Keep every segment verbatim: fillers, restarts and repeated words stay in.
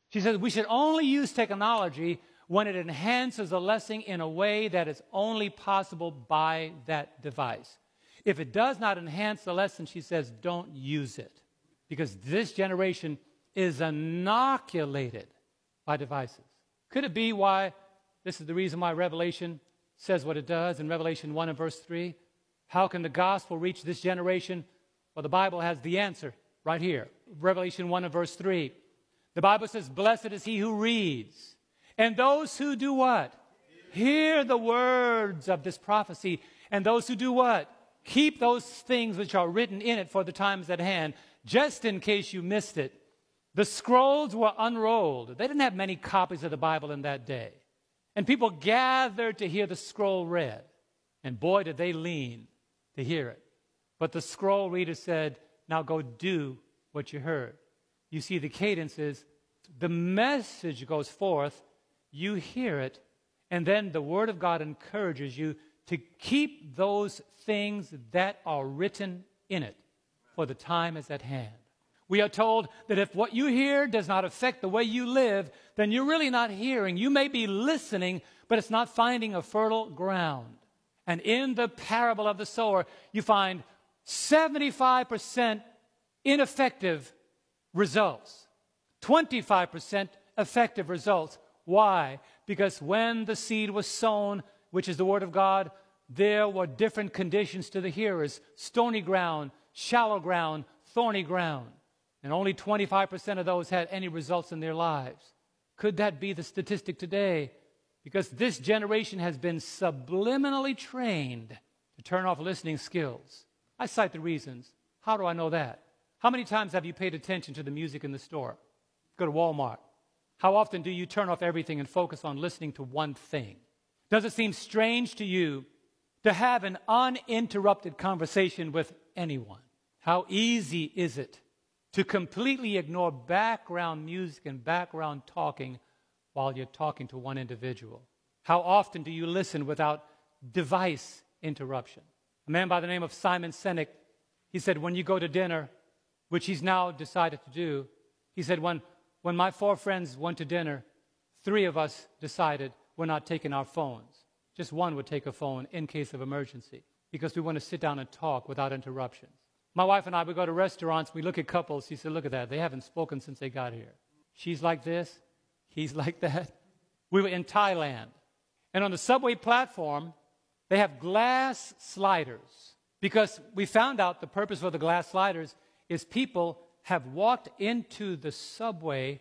She says we should only use technology when it enhances a lesson in a way that is only possible by that device. If it does not enhance the lesson, she says, don't use it. Because this generation is inoculated by devices. Could it be why, this is the reason why Revelation says what it does in Revelation one and verse three? How can the gospel reach this generation? Well, the Bible has the answer right here. Revelation one and verse three. The Bible says, blessed is he who reads, and those who do what? Hear the words of this prophecy, and those who do what? Keep those things which are written in it, for the time is at hand. Just in case you missed it, the scrolls were unrolled. They didn't have many copies of the Bible in that day. And people gathered to hear the scroll read. And boy, did they lean to hear it. But the scroll reader said, now go do what you heard. You see, the cadence is, the message goes forth, you hear it, and then the Word of God encourages you to keep those things that are written in it, for the time is at hand. We are told that if what you hear does not affect the way you live, then you're really not hearing. You may be listening, but it's not finding a fertile ground. And in the parable of the sower, you find seventy-five percent ineffective results, twenty-five percent effective results. Why? Because when the seed was sown, which is the Word of God, there were different conditions to the hearers: stony ground, shallow ground, thorny ground. And only twenty-five percent of those had any results in their lives. Could that be the statistic today? Because this generation has been subliminally trained to turn off listening skills. I cite the reasons. How do I know that? How many times have you paid attention to the music in the store? Go to Walmart. How often do you turn off everything and focus on listening to one thing? Does it seem strange to you to have an uninterrupted conversation with anyone? How easy is it to completely ignore background music and background talking while you're talking to one individual? How often do you listen without device interruption? A man by the name of Simon Sinek, he said, when you go to dinner, which he's now decided to do, he said, when, when my four friends went to dinner, three of us decided we're not taking our phones. Just one would take a phone in case of emergency, because we want to sit down and talk without interruptions. My wife and I, we go to restaurants, we look at couples. She said, look at that. They haven't spoken since they got here. She's like this. He's like that. We were in Thailand. And on the subway platform, they have glass sliders. Because we found out the purpose for the glass sliders is people have walked into the subway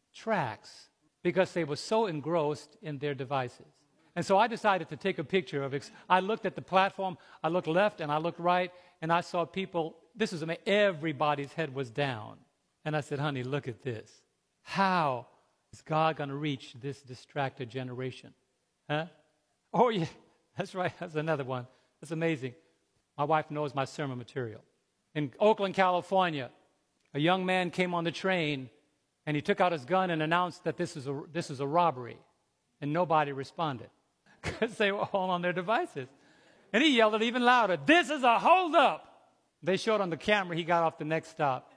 tracks because they were so engrossed in their devices. And so I decided to take a picture of it. I looked at the platform, I looked left and I looked right, and I saw people, this was amazing, everybody's head was down. And I said, honey, look at this. How is God going to reach this distracted generation? Huh? Oh, yeah, that's right, that's another one. That's amazing. My wife knows my sermon material. In Oakland, California, a young man came on the train, and he took out his gun and announced that this is a, this is a robbery. And nobody responded because they were all on their devices. And he yelled it even louder, this is a holdup. They showed on the camera he got off the next stop.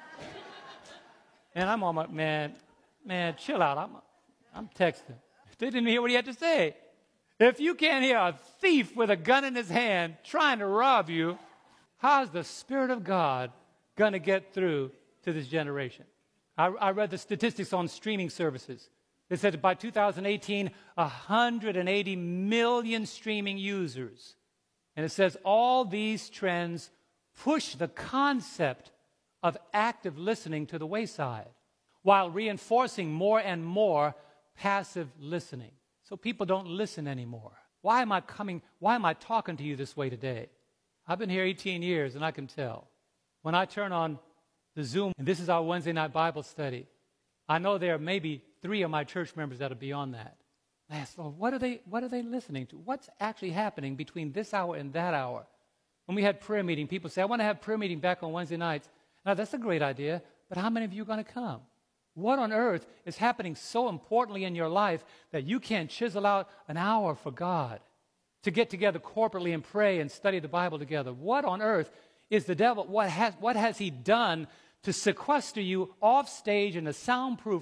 And I'm on my, man, man, chill out. I'm, I'm texting. They didn't hear what he had to say. If you can't hear a thief with a gun in his hand trying to rob you, how's the Spirit of God going to get through to this generation? I, I read the statistics on streaming services. They said that by two thousand eighteen, one hundred eighty million streaming users. And it says all these trends push the concept of active listening to the wayside while reinforcing more and more passive listening. So people don't listen anymore. Why am I coming, why am I talking to you this way today? I've been here eighteen years and I can tell. When I turn on the Zoom, and this is our Wednesday night Bible study, I know there are maybe three of my church members that are beyond that. I ask, Lord, what are they, what are they listening to? What's actually happening between this hour and that hour? When we had prayer meeting, people say, I want to have prayer meeting back on Wednesday nights. Now, that's a great idea, but how many of you are going to come? What on earth is happening so importantly in your life that you can't chisel out an hour for God to get together corporately and pray and study the Bible together? What on earth is the devil, what has, what has he done to sequester you off stage in a soundproof